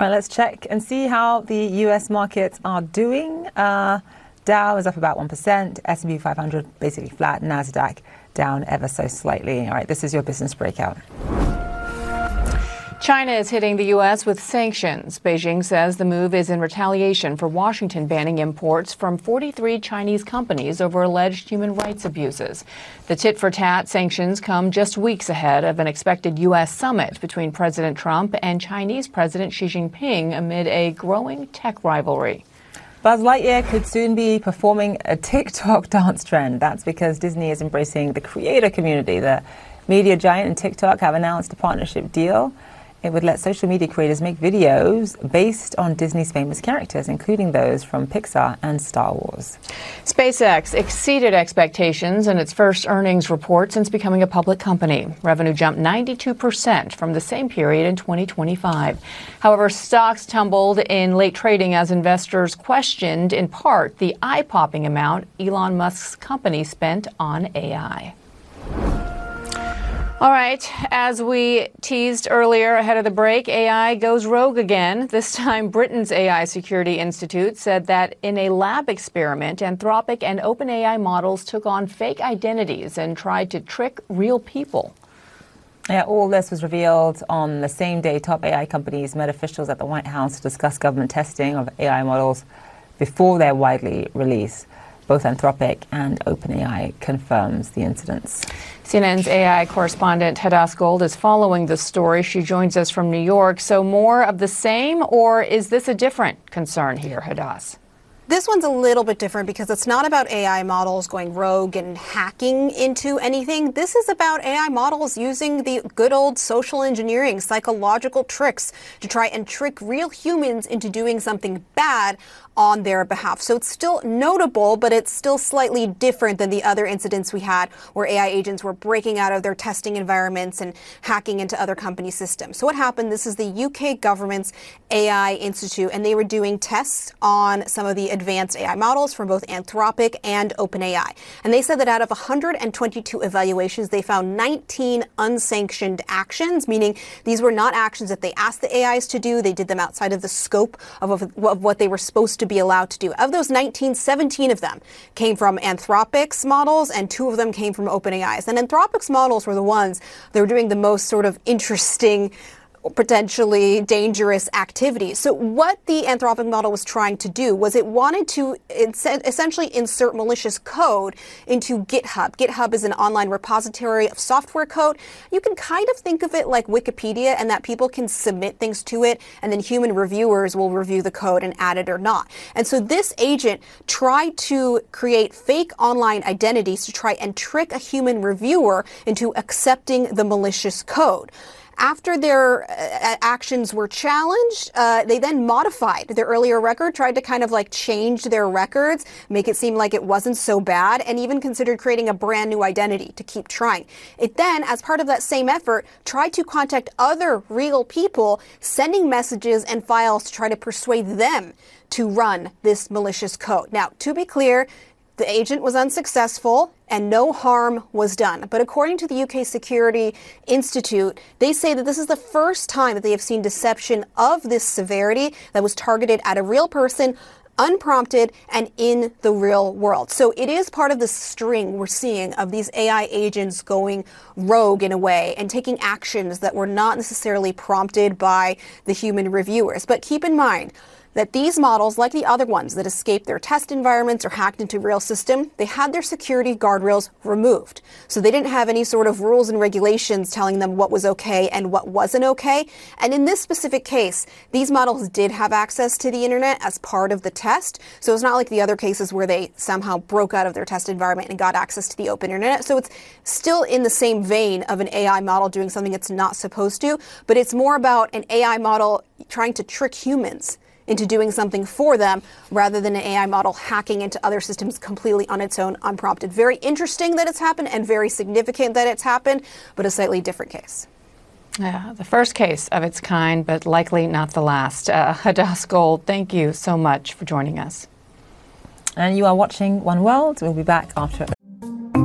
All right, let's check and see how the US markets are doing. Dow is up about 1%, S&P 500 basically flat, NASDAQ down ever so slightly. All right, this is your business breakout. China is hitting the U.S. with sanctions. Beijing says the move is in retaliation for Washington banning imports from 43 Chinese companies over alleged human rights abuses. The tit-for-tat sanctions come just weeks ahead of an expected U.S. summit between President Trump and Chinese President Xi Jinping amid a growing tech rivalry. Buzz Lightyear could soon be performing a TikTok dance trend. That's because Disney is embracing the creator community. The media giant and TikTok have announced a partnership deal. It would let social media creators make videos based on Disney's famous characters, including those from Pixar and Star Wars. SpaceX exceeded expectations in its first earnings report since becoming a public company. Revenue jumped 92% from the same period in 2025. However, stocks tumbled in late trading as investors questioned, in part, the eye-popping amount Elon Musk's company spent on AI. All right, as we teased earlier ahead of the break, AI goes rogue again. This time, Britain's AI Security Institute said that in a lab experiment, Anthropic and OpenAI models took on fake identities and tried to trick real people. Yeah, all this was revealed on the same day top AI companies met officials at the White House to discuss government testing of AI models before their widely release. Both Anthropic and OpenAI confirms the incidents. CNN's AI correspondent Hadas Gold is following the story. She joins us from New York. So more of the same, or is this a different concern here, Hadas? This one's a little bit different because it's not about AI models going rogue and hacking into anything. This is about AI models using the good old social engineering, psychological tricks to try and trick real humans into doing something bad on their behalf. So it's still notable, but it's still slightly different than the other incidents we had where AI agents were breaking out of their testing environments and hacking into other company systems. So what happened, this is the UK government's AI Institute, and they were doing tests on some of the advanced AI models from both Anthropic and OpenAI. And they said that out of 122 evaluations, they found 19 unsanctioned actions, meaning these were not actions that they asked the AIs to do. They did them outside of the scope of what they were supposed to be allowed to do. Of those 19, 17 of them came from Anthropic's models and 2 of them came from OpenAI's. And Anthropic's models were the ones that were doing the most sort of interesting, potentially dangerous activities. So what the Anthropic model was trying to do was it wanted to essentially insert malicious code into GitHub. GitHub is an online repository of software code. You can kind of think of it like Wikipedia, and that people can submit things to it and then human reviewers will review the code and add it or not. And so this agent tried to create fake online identities to try and trick a human reviewer into accepting the malicious code. After their actions were challenged, they then modified their earlier record, tried to kind of like change their records, make it seem like it wasn't so bad, and even considered creating a brand new identity to keep trying. It then, as part of that same effort, tried to contact other real people, sending messages and files to try to persuade them to run this malicious code. Now, to be clear, the agent was unsuccessful and no harm was done. But according to the UK Security Institute, they say that this is the first time that they have seen deception of this severity that was targeted at a real person, unprompted, and in the real world. So it is part of the string we're seeing of these AI agents going rogue in a way and taking actions that were not necessarily prompted by the human reviewers. But keep in mind that these models, like the other ones that escaped their test environments or hacked into real system, they had their security guardrails removed. So they didn't have any sort of rules and regulations telling them what was okay and what wasn't okay. And in this specific case, these models did have access to the internet as part of the test. So it's not like the other cases where they somehow broke out of their test environment and got access to the open internet. So it's still in the same vein of an AI model doing something it's not supposed to, but it's more about an AI model trying to trick humans into doing something for them rather than an AI model hacking into other systems completely on its own, unprompted. Very interesting that it's happened and very significant that it's happened, but a slightly different case. Yeah, the first case of its kind, but likely not the last. Hadas Gold, thank you so much for joining us. And you are watching One World. We'll be back after